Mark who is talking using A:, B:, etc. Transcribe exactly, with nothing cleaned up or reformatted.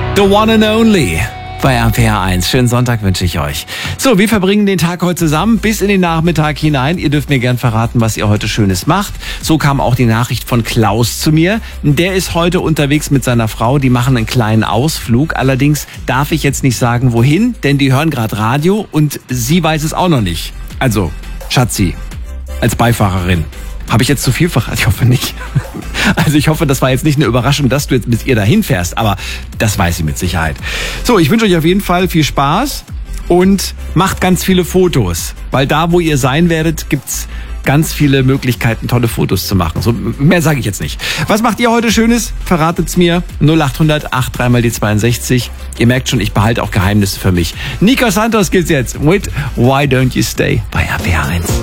A: The one and only bei R P R eins. Schönen Sonntag wünsche ich euch. So, wir verbringen den Tag heute zusammen bis in den Nachmittag hinein. Ihr dürft mir gern verraten, was ihr heute Schönes macht. So kam auch die Nachricht von Klaus zu mir. Der ist heute unterwegs mit seiner Frau. Die machen einen kleinen Ausflug. Allerdings darf ich jetzt nicht sagen, wohin, denn die hören gerade Radio und sie weiß es auch noch nicht. Also, Schatzi, als Beifahrerin. Habe ich jetzt zu viel verraten? Ich hoffe nicht. Also ich hoffe, das war jetzt nicht eine Überraschung, dass du jetzt mit ihr dahin fährst, aber das weiß sie mit Sicherheit. So, ich wünsche euch auf jeden Fall viel Spaß und macht ganz viele Fotos, weil da, wo ihr sein werdet, gibt's ganz viele Möglichkeiten, tolle Fotos zu machen. So, mehr sage ich jetzt nicht. Was macht ihr heute Schönes? Verratet's mir. null acht hundert acht drei mal die zweiundsechzig. Ihr merkt schon, ich behalte auch Geheimnisse für mich. Nico Santos geht's jetzt mit Why Don't You Stay bei R P R eins.